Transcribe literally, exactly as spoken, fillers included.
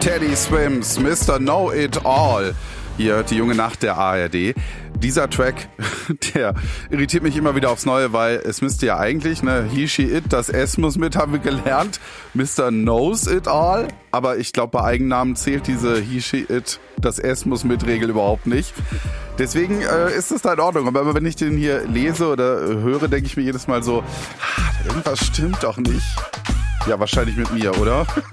Teddy Swims, Mister Know-It-All. Hier hört die junge Nacht der A R D. Dieser Track, der irritiert mich immer wieder aufs Neue, weil es müsste ja eigentlich, ne, he, she, it, das S muss mit, haben wir gelernt. Mister Knows It All. Aber ich glaube, bei Eigennamen zählt diese he, she, it, das S muss mit Regel überhaupt nicht. Deswegen äh, ist es da in Ordnung. Aber wenn ich den hier lese oder äh, höre, denke ich mir jedes Mal so, ah, irgendwas stimmt doch nicht. Ja, wahrscheinlich mit mir, oder?